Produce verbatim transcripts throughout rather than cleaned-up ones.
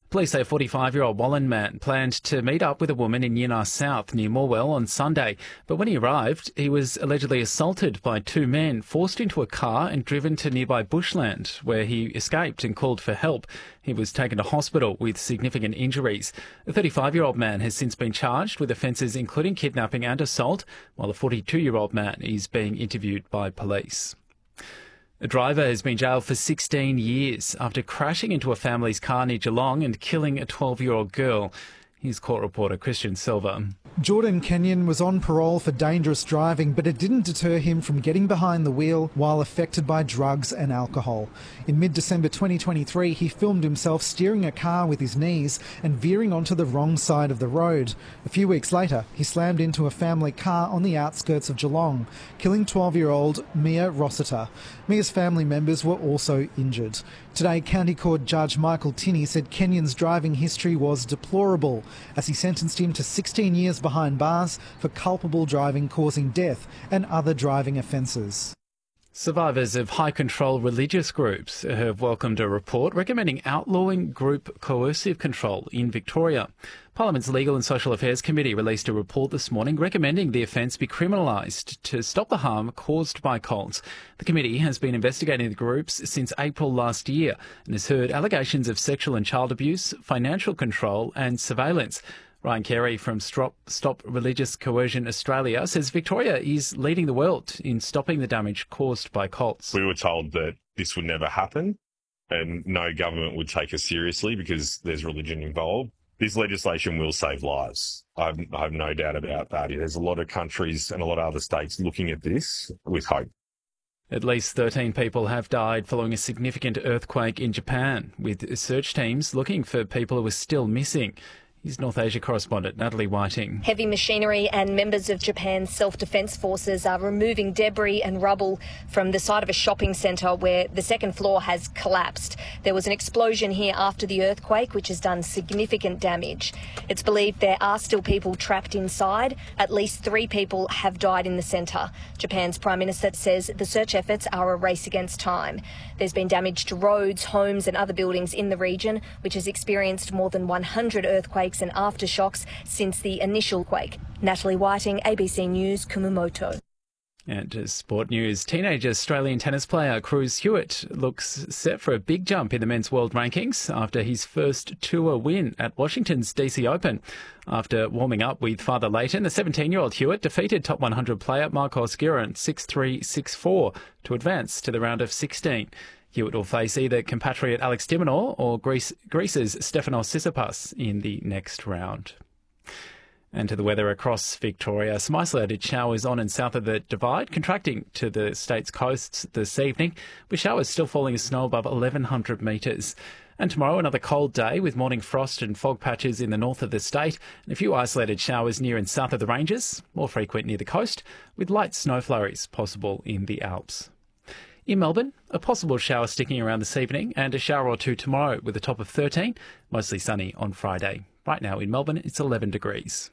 Police say a forty-five-year-old Wallen man planned to meet up with a woman in Yinna South near Morwell on Sunday, but when he arrived, he was allegedly assaulted by two men, forced into a car and driven to nearby bushland, where he escaped and called for help. He was taken to hospital with significant injuries. The thirty-five-year-old man has since been charged with offences including kidnapping and assault, while the forty-two-year-old man is being interviewed by police. A driver has been jailed for sixteen years after crashing into a family's car near Geelong and killing a twelve-year-old girl. Here's court reporter Christian Silva. Jordan Kenyon was on parole for dangerous driving, but it didn't deter him from getting behind the wheel while affected by drugs and alcohol. In mid-December twenty twenty-three, he filmed himself steering a car with his knees and veering onto the wrong side of the road. A few weeks later, he slammed into a family car on the outskirts of Geelong, killing twelve-year-old Mia Rossiter. Mia's family members were also injured. Today, County Court Judge Michael Tinney said Kenyon's driving history was deplorable, as he sentenced him to sixteen years behind bars for culpable driving causing death and other driving offences. Survivors of high-control religious groups have welcomed a report recommending outlawing group coercive control in Victoria. Parliament's Legal and Social Affairs Committee released a report this morning recommending the offence be criminalised to stop the harm caused by cults. The committee has been investigating the groups since April last year and has heard allegations of sexual and child abuse, financial control and surveillance. Ryan Carey from Stop, Stop Religious Coercion Australia says Victoria is leading the world in stopping the damage caused by cults. We were told that this would never happen and no government would take us seriously because there's religion involved. This legislation will save lives. I have, I have no doubt about that. There's a lot of countries and a lot of other states looking at this with hope. At least thirteen people have died following a significant earthquake in Japan, with search teams looking for people who are still missing. Here's North Asia correspondent Natalie Whiting. Heavy machinery and members of Japan's self-defence forces are removing debris and rubble from the side of a shopping centre where the second floor has collapsed. There was an explosion here after the earthquake, which has done significant damage. It's believed there are still people trapped inside. At least three people have died in the centre. Japan's Prime Minister says the search efforts are a race against time. There's been damage to roads, homes and other buildings in the region, which has experienced more than one hundred earthquakes and aftershocks since the initial quake. Natalie Whiting, A B C News, Kumamoto. And to sport news, teenage Australian tennis player Cruz Hewitt looks set for a big jump in the men's world rankings after his first tour win at Washington's D C Open. After warming up with Father Leighton, the seventeen-year-old Hewitt defeated top one hundred player Marcos Giron six three, six four to advance to the round of sixteen. Hewitt will face either compatriot Alex de Minaur or Greece, Greece's Stefanos Tsitsipas in the next round. And to the weather across Victoria, some isolated showers on and south of the Divide, contracting to the state's coasts this evening, with showers still falling as snow above eleven hundred metres. And tomorrow, another cold day with morning frost and fog patches in the north of the state, and a few isolated showers near and south of the ranges, more frequent near the coast, with light snow flurries possible in the Alps. In Melbourne, a possible shower sticking around this evening and a shower or two tomorrow with a top of thirteen, mostly sunny on Friday. Right now in Melbourne, it's eleven degrees.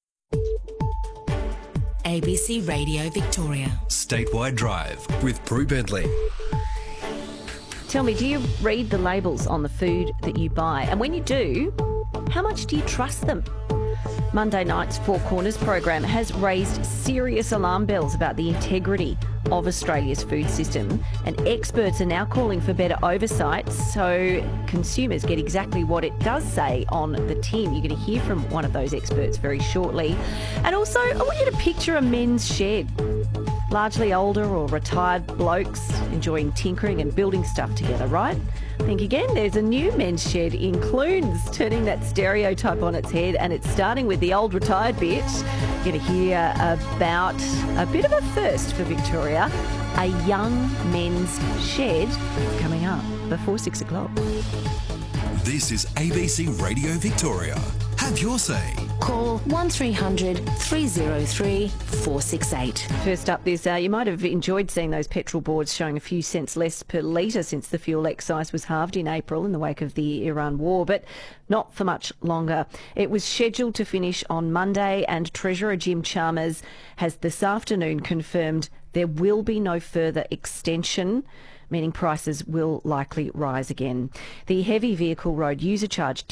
A B C Radio Victoria. Statewide Drive with Prue Bentley. Tell me, do you read the labels on the food that you buy? And when you do, how much do you trust them? Monday night's Four Corners program has raised serious alarm bells about the integrity of Australia's food system, and experts are now calling for better oversight so consumers get exactly what it does say on the tin. You're going to hear from one of those experts very shortly. And also, I want you to picture a men's shed. Largely older or retired blokes enjoying tinkering and building stuff together, right? Think again, there's a new men's shed in Clunes, turning that stereotype on its head, and it's starting with the old retired bit. You're going to hear about a bit of a first for Victoria, a young men's shed coming up before six o'clock. This is A B C Radio Victoria. Have your say. Call one three hundred, three oh three, four six eight. First up this, uh, you might have enjoyed seeing those petrol boards showing a few cents less per litre since the fuel excise was halved in April in the wake of the Iran war, but not for much longer. It was scheduled to finish on Monday, and Treasurer Jim Chalmers has this afternoon confirmed there will be no further extension, meaning prices will likely rise again. The heavy vehicle road user charge